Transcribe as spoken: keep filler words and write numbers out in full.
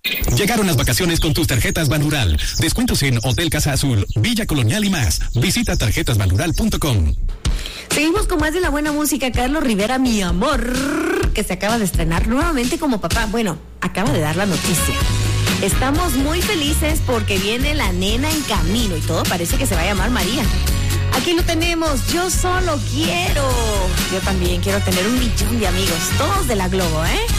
Llegaron las vacaciones con tus tarjetas Banural. Descuentos en Hotel Casa Azul, Villa Colonial y más. Visita tarjetas banural punto com. Seguimos con más de la buena música. Carlos Rivera, mi amor, que se acaba de estrenar nuevamente como papá. Bueno, acaba de dar la noticia. Estamos muy felices porque viene la nena en camino y todo parece que se va a llamar María. Aquí lo tenemos, yo solo quiero. Yo también quiero tener un millón de amigos, todos de la Globo, ¿eh?